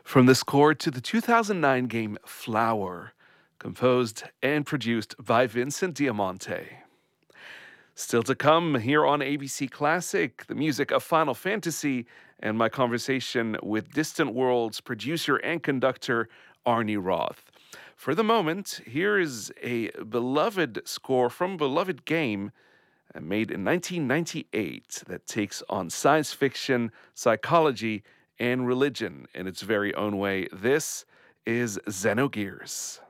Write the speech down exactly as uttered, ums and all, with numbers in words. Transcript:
From the score to the two thousand nine game Flower, composed and produced by Vincent Diamante. Still to come here on A B C Classic, the music of Final Fantasy, and my conversation with Distant Worlds producer and conductor Arnie Roth. For the moment, here is a beloved score from a beloved game uh, made in nineteen ninety-eight that takes on science fiction, psychology, and religion in its very own way. This is Xenogears.